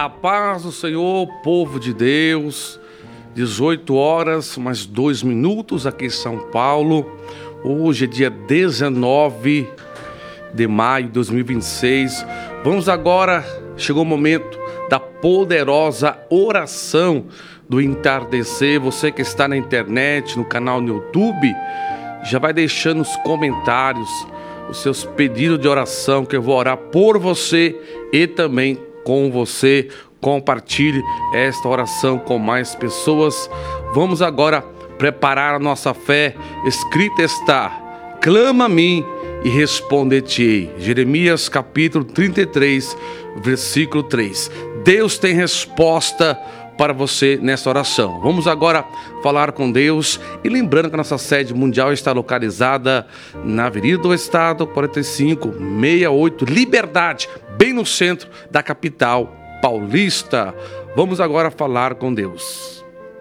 A paz do Senhor, povo de Deus, 18 horas, mais 2 minutos aqui em São Paulo. Hoje é dia 19 de maio de 2026. Vamos agora, chegou o momento da poderosa oração do entardecer. Você que está na internet, no canal no YouTube, já vai deixando os comentários, os seus pedidos de oração, que eu vou orar por você e também com você. Compartilhe esta oração com mais pessoas. Vamos agora preparar a nossa fé. Escrita está: clama a mim e responder-te-ei. Jeremias capítulo 33, versículo 3. Deus tem resposta para você nessa oração. Vamos agora falar com Deus, e lembrando que a nossa sede mundial está localizada na Avenida do Estado 4568, Liberdade, bem no centro da capital paulista. Vamos agora falar com Deus.